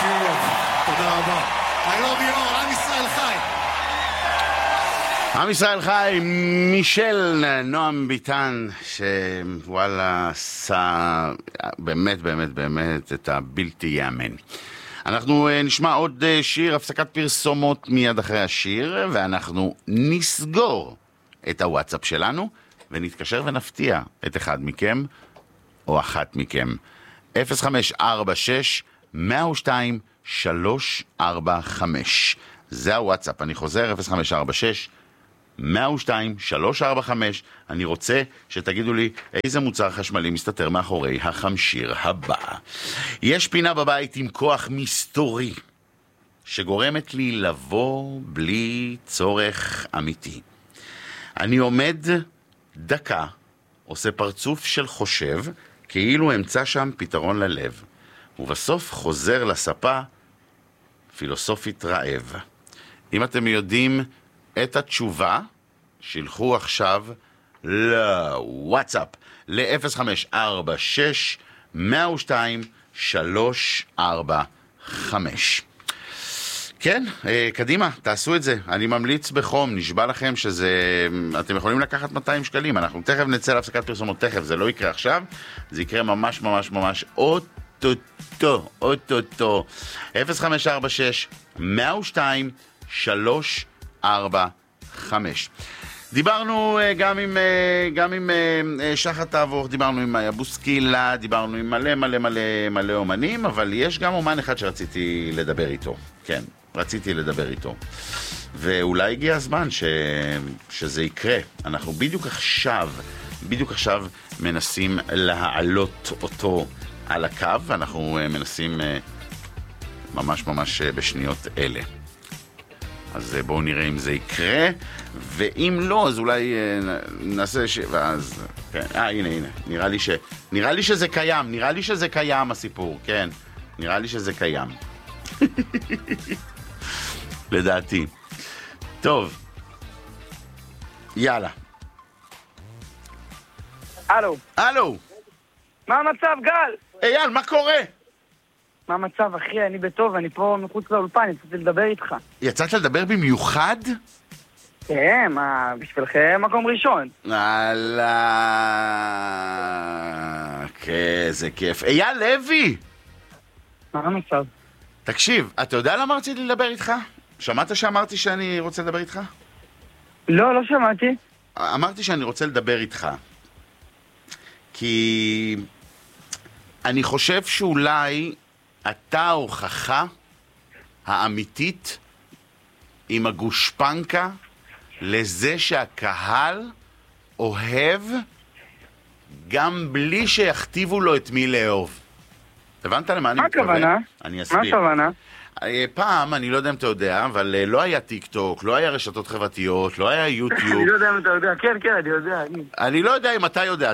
שיר, תודה רבה. I love you all, עם ישראל חי. עם ישראל חי, מישל, נועם ביטן, שוואלה עשה באמת באמת באמת את הבלתי יאמן. אנחנו נשמע עוד שיר, הפסקת פרסומות מיד אחרי השיר, ואנחנו נסגור את הוואטסאפ שלנו, ונתקשר ונפתיע את אחד מכם, או אחת מכם. 0546-102-345. זה הוואטסאפ, אני חוזר, 0546-102-345. אני רוצה שתגידו לי איזה מוצר חשמלי מסתתר מאחורי החמשיר הבא. יש פינה בבית עם כוח מסתורי, שגורמת לי לבוא בלי צורך אמיתי. אני עומד דקה, עושה פרצוף של חושב, כאילו אמצא שם פתרון ללב, ובסוף חוזר לספה פילוסופית רעב. אם אתם יודעים את התשובה, שילחו עכשיו לוואטסאפ ל-0546-102-345. כן, קדימה, תעשו את זה. אני ממליץ בחום, נשבע לכם שזה... אתם יכולים לקחת 200 שקלים. אנחנו תכף נצא להפסקת פרסומות, תכף, זה לא יקרה עכשיו, זה יקרה ממש ממש ממש אוטוטו. 0546-102-345. דיברנו גם עם שחת תעבור, דיברנו עם בוסקילה, דיברנו עם מלא אומנים, אבל יש גם אומן אחד שרציתי לדבר איתו. כן, רציתי לדבר איתו. ואולי הגיע הזמן שזה יקרה. אנחנו בדיוק עכשיו מנסים להעלות אותו על הקו, ואנחנו מנסים ממש בשניות אלה. אז בואו נראה אם זה יקרה, ואם לא, אז אולי נעשה ואז... כן, הנה, נראה לי שזה קיים, הסיפור, כן. נראה לי שזה קיים. לדעתי. טוב. יאללה. הלו. מה המצב, גל? אייל, מה קורה? מה המצב, אחי? אני בטוב, אני פה מחוץ לאולפן, יצאתי לדבר איתך. יצאת לדבר במיוחד? כן, מה, בשבילכם מקום ראשון. אללה, איזה כיף. אייל לוי! מה המצב? תקשיב, אתה יודע למה רציתי לדבר איתך? שמעת שאמרתי שאני רוצה לדבר איתך? לא שמעתי. אמרתי שאני רוצה לדבר איתך. כי אני חושב שאולי אתה ההוכחה האמיתית עם הגושפנקה לזה שהקהל אוהב גם בלי שיכתיבו לו את מי לאהוב. הבנת למה אני מתכוון? מה הכוונה? אני אסביר. מה הכוונה? פעם, אני לא יודע אם אתה יודע, אבל לא היה טיק טוק, לא היה רשתות חברתיות, לא היה יוטיוב. אני לא יודע אם אתה יודע, כן, אני יודע. אני לא יודע אם אתה יודע,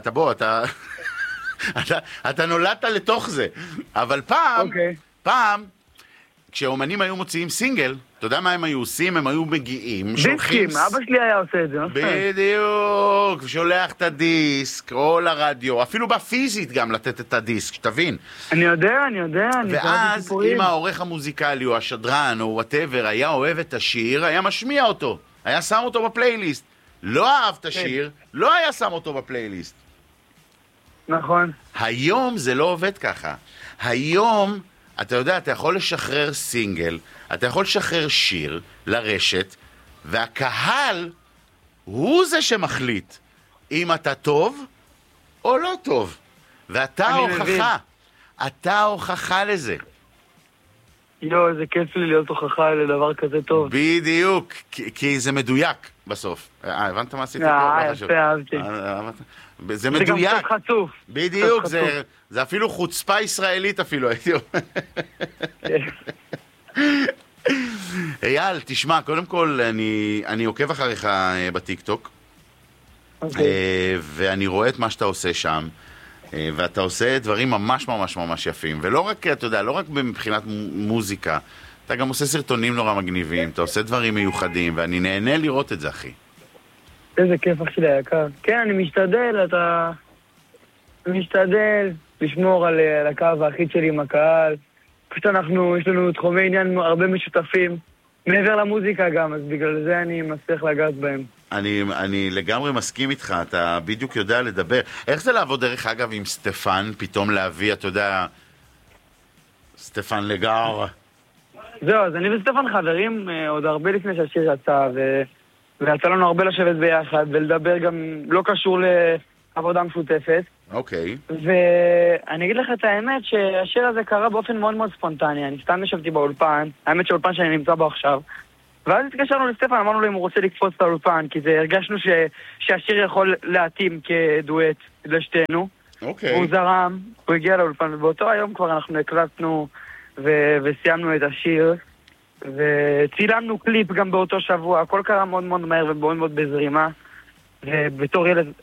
אתה נולדת לתוך זה. אבל פעם, כשאומנים היו מוציאים סינגל, אתה יודע מה הם היו עושים? הם היו מגיעים, דיסקים, אבא שלי היה עושה את זה. בדיוק, שולח את הדיסק, או לרדיו, אפילו בפיזית גם לתת את הדיסק, שתבין. אני יודע. ואז אם העורך המוזיקלי או השדרן או whatever היה אוהב את השיר, היה משמיע אותו, היה שם אותו בפלייליסט. לא אהב את השיר, לא היה שם אותו בפלייליסט. נכון. היום זה לא עובד ככה. היום, אתה יודע, אתה יכול לשחרר סינגל, אתה יכול לשחרר שיר לרשת, והקהל הוא זה שמחליט אם אתה טוב או לא טוב. ואתה ההוכחה. אתה ההוכחה לזה. איזה כיף לי להיות הוכחה לדבר כזה טוב. בדיוק, כי זה מדויק בסוף. הבנת מה עשיתי פה? יפה, אהבתי. זה מדויק. זה גם קצת חצוף. בדיוק, זה אפילו חוצפה ישראלית אפילו, הייתי אומר. אייל, תשמע, קודם כל, אני עוקב אחריך בטיק-טוק, ואני רואה את מה שאתה עושה שם, ואתה עושה דברים ממש ממש ממש יפים, ולא רק, אתה יודע, לא רק מבחינת מוזיקה, אתה גם עושה סרטונים נורא מגניבים, אתה עושה דברים מיוחדים, ואני נהנה לראות את זה, אחי. איזה כיף, אח שלי היקר. כן, אני משתדל לשמור על הקו האחיד שלי עם הקהל, פשוט יש לנו תחומי עניין הרבה משותפים, מעבר למוזיקה גם, אז בגלל זה אני מצליח לגעת בהם. אני לגמרי מסכים איתך, אתה בדיוק יודע לדבר. איך זה לעבוד דרך אגב עם סטפן, פתאום להביא, אתה יודע, סטפן לגר? זהו, אז אני וסטפן חברים עוד הרבה לפני שהשיר יצא, ויצא לנו הרבה לשבת ביחד, ולדבר גם לא קשור לעבודה משותפת. אוקיי. ואני אגיד לך את האמת שהשיר הזה קרה באופן מאוד מאוד ספונטני. אני סתם ישבתי באולפן, האמת שהאולפן שאני נמצא בו עכשיו, ואז התקשרנו לסטפן, אמרנו לו אם הוא רוצה לקפוץ את האולפן, כי הרגשנו שהשיר יכול להתאים כדואט לשתינו. אוקיי. הוא זרם, הוא הגיע לאולפן, ובאותו היום כבר אנחנו הקלטנו וסיימנו את השיר, וצילמנו קליפ גם באותו שבוע. הכל קרה מאוד מאוד מהר ומאוד מאוד בזרימה, ובתור ילד